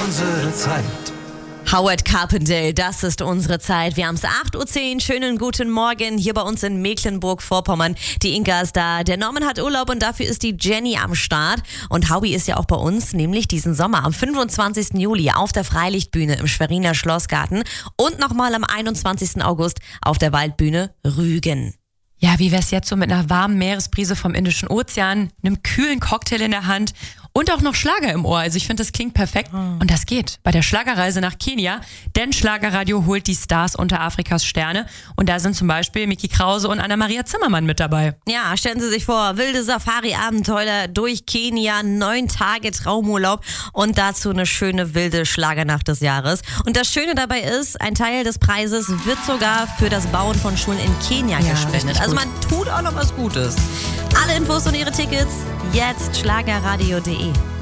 unsere Zeit. Howard Carpendale, das ist unsere Zeit. Wir haben es 8.10 Uhr. Schönen guten Morgen hier bei uns in Mecklenburg-Vorpommern. Die Inga ist da, der Norman hat Urlaub und dafür ist die Jenny am Start. Und Howie ist ja auch bei uns, nämlich diesen Sommer am 25. Juli auf der Freilichtbühne im Schweriner Schlossgarten und nochmal am 21. August auf der Waldbühne Rügen. Ja, wie wär's jetzt so mit einer warmen Meeresbrise vom Indischen Ozean, einem kühlen Cocktail in der Hand und auch noch Schlager im Ohr. Also ich finde, das klingt perfekt. Und das geht bei der Schlagerreise nach Kenia. Denn Schlagerradio holt die Stars unter Afrikas Sterne. Und da sind zum Beispiel Micky Krause und Anna-Maria Zimmermann mit dabei. Ja, stellen Sie sich vor, wilde Safari-Abenteuer durch Kenia, 9 Tage Traumurlaub und dazu eine schöne wilde Schlagernacht des Jahres. Und das Schöne dabei ist, ein Teil des Preises wird sogar für das Bauen von Schulen in Kenia gespendet. Also man tut auch noch was Gutes. Alle Infos und ihre Tickets jetzt schlagerradio.de.